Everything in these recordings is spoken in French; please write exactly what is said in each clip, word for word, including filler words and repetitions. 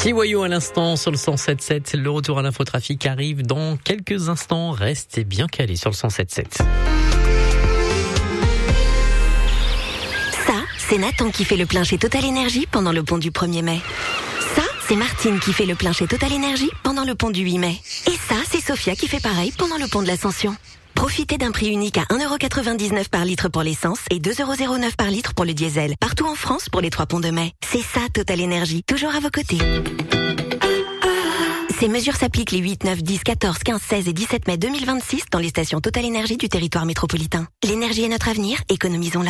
Kiwayo à l'instant sur le cent sept sept. Le retour à l'infotrafic arrive dans quelques instants. Restez bien calés sur le cent sept sept. Ça, c'est Nathan qui fait le plein chez Total Énergie pendant le pont du premier mai. Ça, c'est Martine qui fait le plein chez Total Énergie pendant le pont du huit mai. Et ça, c'est Sophia qui fait pareil pendant le pont de l'Ascension. Profitez d'un prix unique à un euro quatre-vingt-dix-neuf par litre pour l'essence et deux euros zéro neuf par litre pour le diesel. Partout en France pour les trois ponts de mai. C'est ça Total Énergie, toujours à vos côtés. Ces mesures s'appliquent les huit, neuf, dix, quatorze, quinze, seize et dix-sept mai deux mille vingt-six dans les stations Total Énergie du territoire métropolitain. L'énergie est notre avenir, économisons-la.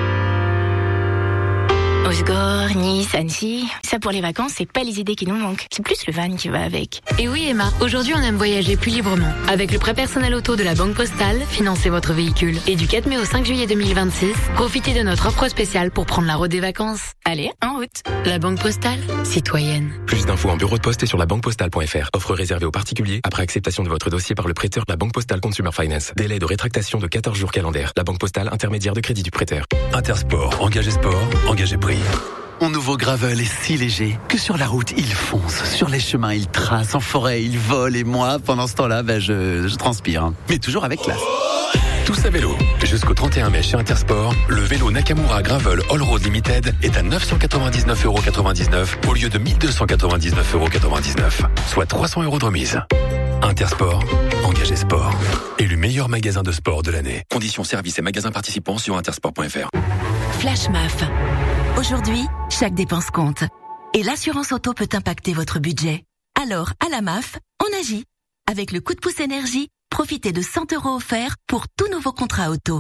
Osgore, Nice, Annecy, ça pour les vacances, c'est pas les idées qui nous manquent, c'est plus le van qui va avec. Et oui Emma, aujourd'hui on aime voyager plus librement. Avec le prêt personnel auto de la Banque Postale, financez votre véhicule. Et du quatre mai au cinq juillet deux mille vingt-six, profitez de notre offre spéciale pour prendre la route des vacances. Allez, en route. La Banque Postale, citoyenne. Plus d'infos en bureau de poste et sur la banque postale point f r. Offre réservée aux particuliers après acceptation de votre dossier par le prêteur de la Banque Postale Consumer Finance. Délai de rétractation de quatorze jours calendaires. La Banque Postale, intermédiaire de crédit du prêteur. Intersport, engagé sport, engagé prix. Mon nouveau Gravel est si léger que sur la route, il fonce. Sur les chemins, il trace. En forêt, il vole. Et moi, pendant ce temps-là, ben, je, je transpire. Mais toujours avec classe. Tous à vélo. Jusqu'au trente et un mai chez Intersport, le vélo Nakamura Gravel All Road Limited est à neuf cent quatre-vingt-dix-neuf euros quatre-vingt-dix-neuf au lieu de mille deux cent quatre-vingt-dix-neuf euros quatre-vingt-dix-neuf, soit trois cents euros de remise. Intersport, engagé sport. Élu meilleur magasin de sport de l'année. Conditions services et magasins participants sur intersport point f r. Flash M A F. Aujourd'hui, chaque dépense compte. Et l'assurance auto peut impacter votre budget. Alors, à la M A F, on agit. Avec le coup de pouce énergie, profitez de cent euros offerts pour tout nouveau contrat auto.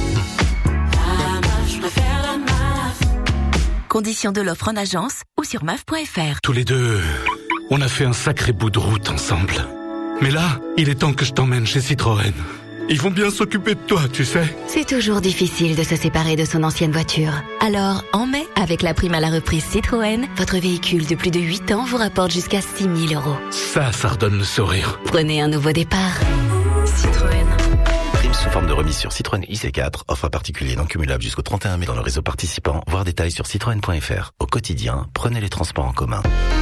Conditions de l'offre en agence ou sur M A F point f r. Tous les deux, on a fait un sacré bout de route ensemble. Mais là, il est temps que je t'emmène chez Citroën. Ils vont bien s'occuper de toi, tu sais. C'est toujours difficile de se séparer de son ancienne voiture. Alors, en mai, avec la prime à la reprise Citroën, votre véhicule de plus de huit ans vous rapporte jusqu'à six mille euros. Ça, ça redonne le sourire. Prenez un nouveau départ. Citroën. Prime sous forme de remise sur Citroën I C quatre. Offre particulier non cumulable jusqu'au trente et un mai dans le réseau participant. Voir détails sur citroën point f r. Au quotidien, prenez les transports en commun.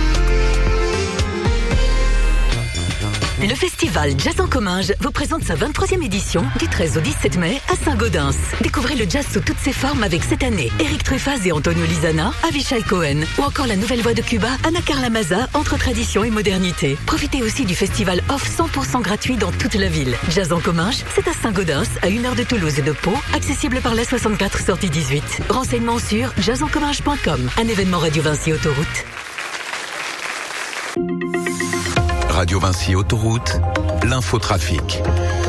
Le festival Jazz en Comminges vous présente sa vingt-troisième édition du treize au dix-sept mai à Saint-Gaudens. Découvrez le jazz sous toutes ses formes avec cette année Eric Truffaz et Antonio Lizana, Avishai Cohen ou encore la nouvelle voix de Cuba, Ana Carla Maza, entre tradition et modernité. Profitez aussi du festival off cent pour cent gratuit dans toute la ville. Jazz en Comminges, c'est à Saint-Gaudens, à une heure de Toulouse et de Pau, accessible par la soixante-quatre sortie dix-huit. Renseignements sur jazz en comminges point com, un événement Radio Vinci Autoroute. Radio Vinci Autoroute, l'infotrafic.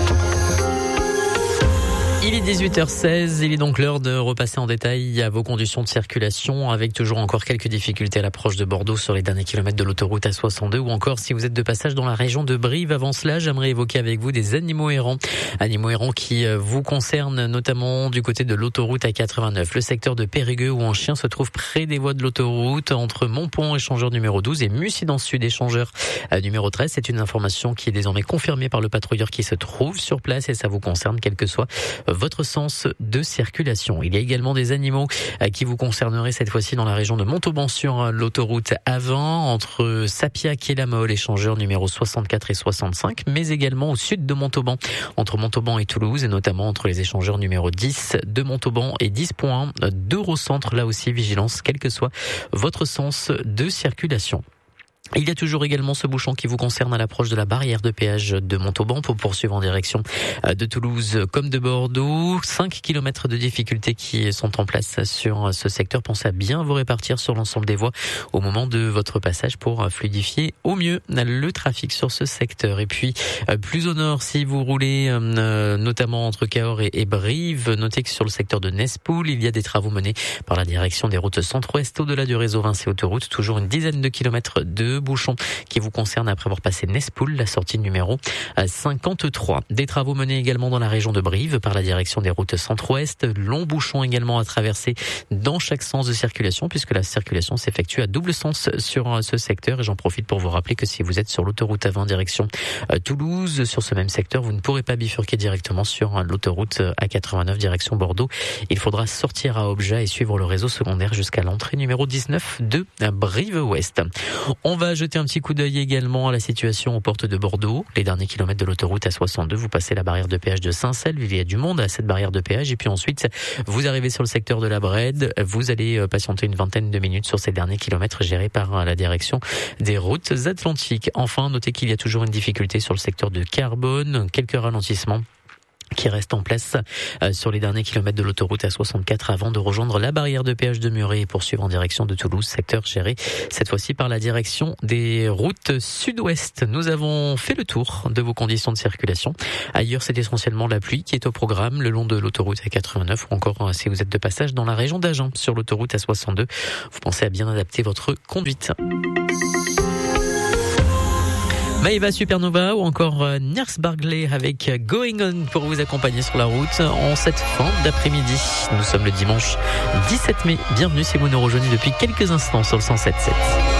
Il est dix-huit heures seize, il est donc l'heure de repasser en détail à vos conditions de circulation avec toujours encore quelques difficultés à l'approche de Bordeaux sur les derniers kilomètres de l'autoroute A soixante-deux ou encore si vous êtes de passage dans la région de Brive. Avant cela, j'aimerais évoquer avec vous des animaux errants. Animaux errants qui vous concernent notamment du côté de l'autoroute A quatre-vingt-neuf. Le secteur de Périgueux où un chien se trouve près des voies de l'autoroute entre Montpont, échangeur numéro douze et Mussy-dans Sud, échangeur numéro treize. C'est une information qui est désormais confirmée par le patrouilleur qui se trouve sur place et ça vous concerne quel que soit votre sens de circulation. Il y a également des animaux qui vous concerneraient cette fois-ci dans la région de Montauban sur l'autoroute A vingt entre Sapiac et La Mole, échangeur numéro soixante-quatre et soixante-cinq, mais également au sud de Montauban entre Montauban et Toulouse et notamment entre les échangeurs numéro dix de Montauban et dix point un d'Eurocentre. Là aussi, vigilance, quel que soit votre sens de circulation. Il y a toujours également ce bouchon qui vous concerne à l'approche de la barrière de péage de Montauban pour poursuivre en direction de Toulouse comme de Bordeaux. cinq kilomètres de difficultés qui sont en place sur ce secteur. Pensez à bien vous répartir sur l'ensemble des voies au moment de votre passage pour fluidifier au mieux le trafic sur ce secteur. Et puis, plus au nord, si vous roulez notamment entre Cahors et Brive, notez que sur le secteur de Nespoul, il y a des travaux menés par la direction des routes centre-ouest au-delà du réseau Vinci Autoroute. Toujours une dizaine de kilomètres de bouchons qui vous concerne après avoir passé Nespoul, la sortie numéro cinquante-trois. Des travaux menés également dans la région de Brive par la direction des routes centre-ouest. Long bouchon également à traverser dans chaque sens de circulation puisque la circulation s'effectue à double sens sur ce secteur. Et j'en profite pour vous rappeler que si vous êtes sur l'autoroute A vingt direction Toulouse, sur ce même secteur, vous ne pourrez pas bifurquer directement sur l'autoroute A quatre-vingt-neuf direction Bordeaux. Il faudra sortir à Obja et suivre le réseau secondaire jusqu'à l'entrée numéro dix-neuf de Brive-Ouest. On va va jeter un petit coup d'œil également à la situation aux portes de Bordeaux. Les derniers kilomètres de l'autoroute A soixante-deux, vous passez la barrière de péage de Saint-Cel, il y a du monde à cette barrière de péage, et puis ensuite, vous arrivez sur le secteur de la Brède, vous allez patienter une vingtaine de minutes sur ces derniers kilomètres gérés par la direction des routes atlantiques. Enfin, notez qu'il y a toujours une difficulté sur le secteur de Carbone, quelques ralentissements qui reste en place sur les derniers kilomètres de l'autoroute A soixante-quatre avant de rejoindre la barrière de péage de Muret et poursuivre en direction de Toulouse, secteur géré cette fois-ci par la direction des routes sud-ouest. Nous avons fait le tour de vos conditions de circulation. Ailleurs, c'est essentiellement la pluie qui est au programme le long de l'autoroute A quatre-vingt-neuf ou encore si vous êtes de passage dans la région d'Agen sur l'autoroute A soixante-deux. Vous pensez à bien adapter votre conduite. Maeva Supernova ou encore Nurse Bargley avec Going On pour vous accompagner sur la route en cette fin d'après-midi. Nous sommes le dimanche dix-sept mai. Bienvenue si vous nous rejoignez depuis quelques instants sur le cent sept virgule sept.